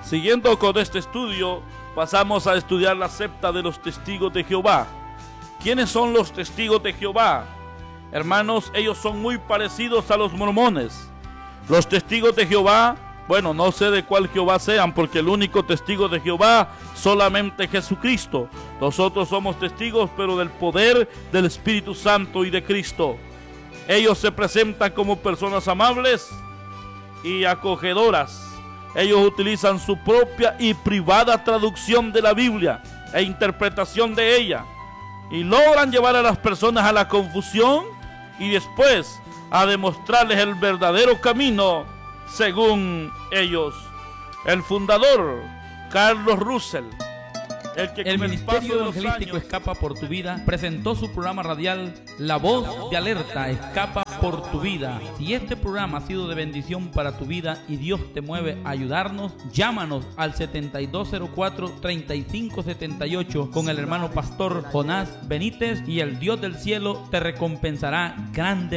Siguiendo con este estudio, pasamos a estudiar la septa de los testigos de Jehová. ¿Quiénes son los testigos de Jehová? Hermanos, ellos son muy parecidos a los mormones. Los testigos de Jehová, bueno, no sé de cuál Jehová sean, porque el único testigo de Jehová solamente Jesucristo. Nosotros somos testigos, pero del poder del Espíritu Santo y de Cristo. Ellos se presentan como personas amables y acogedoras. Ellos utilizan su propia y privada traducción de la Biblia e interpretación de ella, y logran llevar a las personas a la confusión y después a demostrarles el verdadero camino según ellos. El fundador, Carlos Russell, el Ministerio Evangelístico Escapa por tu Vida presentó su programa radial La Voz de Alerta Escapa por tu Vida. Si este programa ha sido de bendición para tu vida y Dios te mueve a ayudarnos, llámanos al 7204-3578 con el hermano pastor Jonás Benítez, y el Dios del cielo te recompensará grandemente.